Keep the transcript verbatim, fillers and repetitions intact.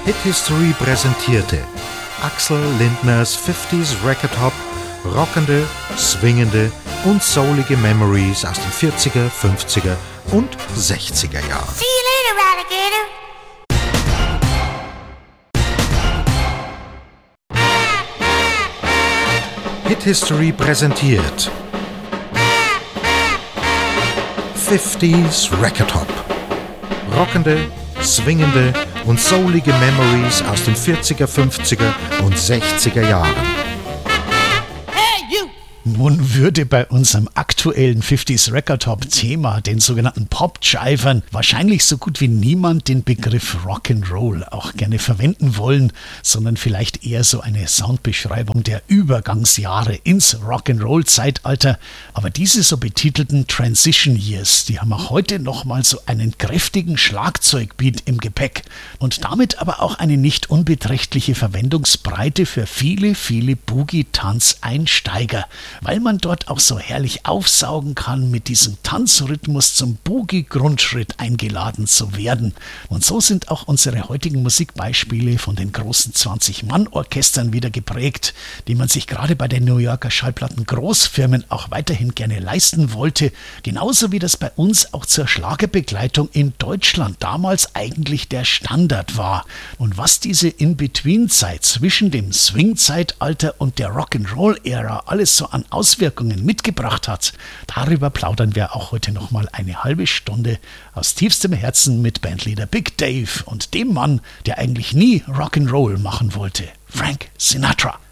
Hit History präsentierte Axel Lindners fünfziger Record Hop, rockende, swingende und soulige Memories aus den vierziger, fünfziger und sechziger Jahren. See you later, Alligator. Hit History präsentiert fünfziger Record Hop, rockende, swingende und soulige Memories aus den vierziger, fünfziger und sechziger Jahren. Nun würde bei unserem aktuellen fünfziger Record Hop Thema, den sogenannten Pop-Jivern, wahrscheinlich so gut wie niemand den Begriff Rock'n'Roll auch gerne verwenden wollen, sondern vielleicht eher so eine Soundbeschreibung der Übergangsjahre ins Rock'n'Roll-Zeitalter. Aber diese so betitelten Transition Years, die haben auch heute nochmal so einen kräftigen Schlagzeugbeat im Gepäck und damit aber auch eine nicht unbeträchtliche Verwendungsbreite für viele, viele Boogie-Tanzeinsteiger, weil man dort auch so herrlich aufsaugen kann, mit diesem Tanzrhythmus zum Boogie-Grundschritt eingeladen zu werden. Und so sind auch unsere heutigen Musikbeispiele von den großen zwanzig-Mann-Orchestern wieder geprägt, die man sich gerade bei den New Yorker Schallplatten-Großfirmen auch weiterhin gerne leisten wollte, genauso wie das bei uns auch zur Schlagerbegleitung in Deutschland damals eigentlich der Standard war. Und was diese In-Between-Zeit zwischen dem Swing-Zeitalter und der Rock'n'Roll-Ära alles so an Auswirkungen mitgebracht hat, darüber plaudern wir auch heute nochmal eine halbe Stunde aus tiefstem Herzen mit Bandleader Big Dave und dem Mann, der eigentlich nie Rock'n'Roll machen wollte, Frank Sinatra.